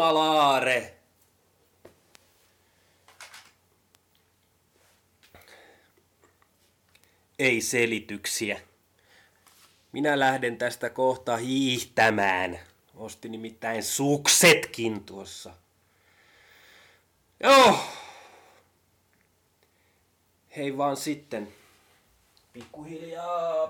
Valaare. Ei selityksiä. Minä lähden tästä kohta hiihtämään. Ostin nimittäin suksetkin tuossa. Joo. Hei vaan sitten. Pikkuhiljaa.